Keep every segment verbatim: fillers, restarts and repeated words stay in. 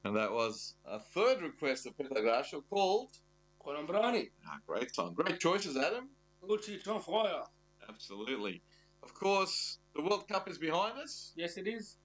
And that was a third request of Peter Grasho called Colombrani. Ah, great song. Great choices, Adam. Lucic on fire. Absolutely. Of course, the World Cup is behind us. Yes, it is.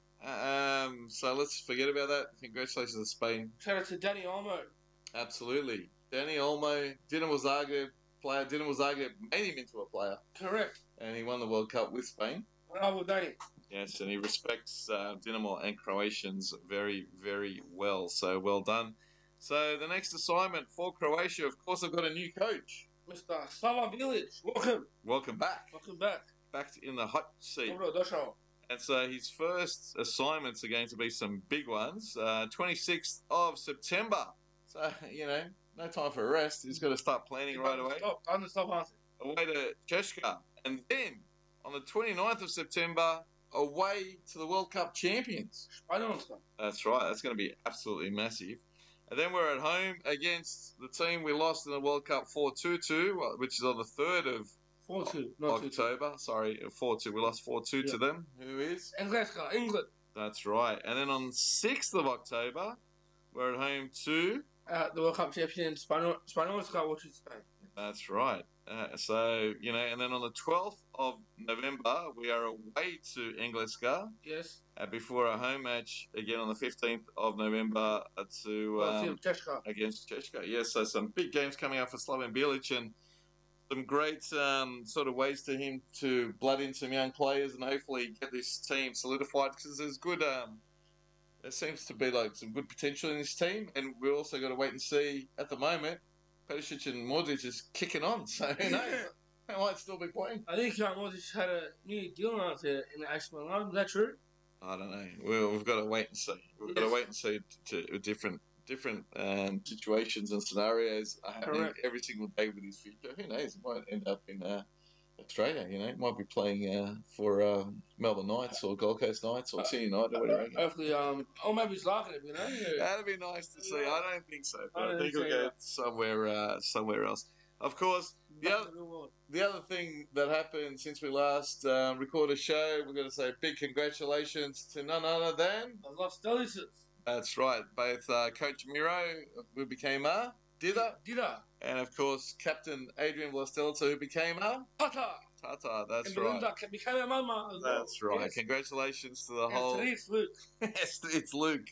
Um, so let's forget about that. Congratulations to Spain. Shout out to Danny Olmo. Absolutely. Danny Olmo, Dinamo Zagreb player. Dinamo Zagreb made him into a player. Correct. And he won the World Cup with Spain. Bravo, Danny. Yes, and he respects uh, Dinamo and Croatians very, very well. So well done. So the next assignment for Croatia, of course, I've got a new coach. Mister Slavan Bilic. Welcome. Welcome back. Welcome back. Back in the hot seat. Dobro došao. And so his first assignments are going to be some big ones. Uh, twenty-sixth of September. So, you know, no time for a rest. He's got to start planning right away. Stop. I'm stop answering. Away to Cheshka. And then, on the twenty-ninth of September, away to the World Cup champions. Španjolska. That's right. That's going to be absolutely massive. And then we're at home against the team we lost in the World Cup four two to, which is on the third of four two, not October. Sorry, four two. We lost four two yeah. to them. Who is? Engleska, England. That's right. And then on the sixth of October, we're at home to... Uh, the World Cup champion, Španjolska, which is Spain. That's right. Uh, so, you know, and then on the twelfth of November, we are away to Engleska. Yes. Uh, before our home match, again on the fifteenth of November uh, to um, against Cheshka. Yes, so some big games coming up for Slaven Bilic and some great um, sort of ways to him to blood in some young players and hopefully get this team solidified because there's good, um, there seems to be like some good potential in this team and we've also got to wait and see at the moment. Perisic and Modric is kicking on, so who knows? They might still be playing. I think uh, Modric had a new deal out there in the A C Milan. Is that true? I don't know. Well, we've got to wait and see. We've yes. got to wait and see to, to different different um, situations and scenarios happening every single day with his future. Who knows? He might end up in uh, Australia. You know, he might be playing uh, for uh, Melbourne Knights or Gold Coast Knights or Sydney United or whatever. Hopefully, um, or maybe he's laughing at me. You know? Yeah. That'd be nice to see. I don't think so. But I, I think we'll go somewhere uh, somewhere else. Of course, the other, the other thing that happened since we last uh, recorded a show, we're going to say big congratulations to none other than... The Los Delicious. That's right. Both uh, Coach Miro, who became a Dida. Dida. And, of course, Captain Adrian Vlastelica, who became a... Tata. Tata, that's and right. Belinda became a mama as well. That's right. Yes. Congratulations to the yes, whole... It's Luke. Yes, it's Luke.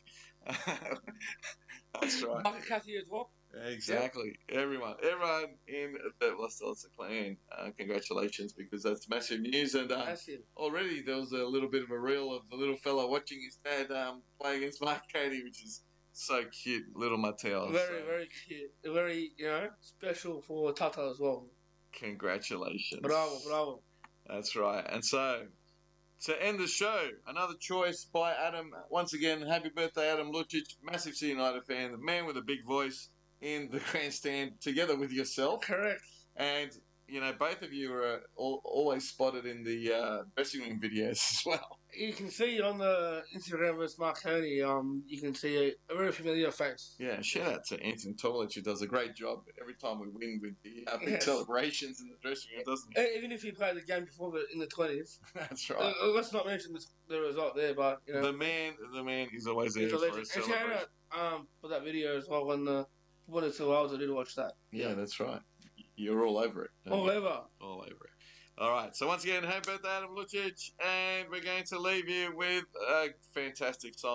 That's right. Mark Cathy as well. Exactly. Yep. Everyone, everyone in the Vlastelica clan, uh, congratulations because that's massive news. And um, massive. Already there was a little bit of a reel of the little fella watching his dad um, play against Mark Cady, which is so cute, little Mateo. Very, so. very cute. Very, you know, special for Tata as well. Congratulations. Bravo, bravo. That's right. And so, to end the show, another choice by Adam. Once again, happy birthday, Adam Lucic, massive City United fan, the man with a big voice in the grandstand together with yourself. Correct. And, you know, both of you are all, always spotted in the uh, dressing room videos as well. You can see on the Instagram with Mark Cody, um, you can see a, a very familiar face. Yeah, shout out to Anthony Tomic, who does a great job every time we win with the uh, big yes. celebrations in the dressing room, doesn't he? Even if he played the game before the, in the twenties. That's right. Uh, let's not mention the, the result there, but, you know. The man, the man is always there for a celebration. And shout out um, for that video as well when the one or two hours I did watch that. Yeah, yeah, that's right. You're all over it. All you? over. All over it. All right. So once again, happy birthday, Adam Lucic, and we're going to leave you with a fantastic song.